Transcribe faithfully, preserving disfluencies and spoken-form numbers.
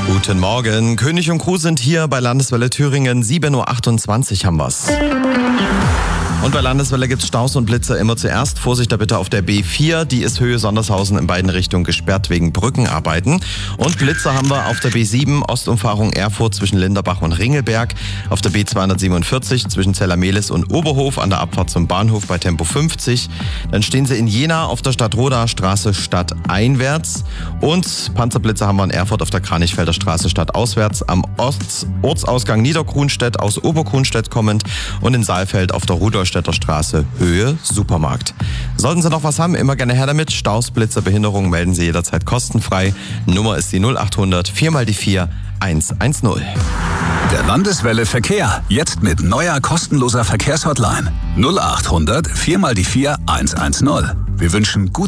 Guten Morgen. König und Crew sind hier bei Landeswelle Thüringen. sieben Uhr achtundzwanzig haben wir's. Und bei Landeswelle gibt's Staus und Blitzer immer zuerst. Vorsicht da bitte auf der B vier. Die ist Höhe Sondershausen in beiden Richtungen gesperrt wegen Brückenarbeiten. Und Blitzer haben wir auf der B sieben, Ostumfahrung Erfurt zwischen Linderbach und Ringelberg. Auf der B zweihundertsiebenundvierzig zwischen Zellermehlis und Oberhof an der Abfahrt zum Bahnhof bei Tempo fünfzig. Dann stehen sie in Jena auf der Stadtroder Straße stadteinwärts. Und Panzerblitzer haben wir in Erfurt auf der Kranichfelder Straße stadtauswärts. Am Ost Ortsausgang Niedergrunstedt aus Obergrunstedt kommend. Und in Saalfeld auf der Rudolstädter Straße, Höhe Supermarkt. Sollten Sie noch was haben, immer gerne her damit. Staus, Blitzer, Behinderungen melden Sie jederzeit kostenfrei. Nummer ist die null achthundert vier mal die vier eins eins null. Der Landeswelle Verkehr, jetzt mit neuer kostenloser Verkehrshotline null achthundert vier mal die vier eins eins null. Wir wünschen gute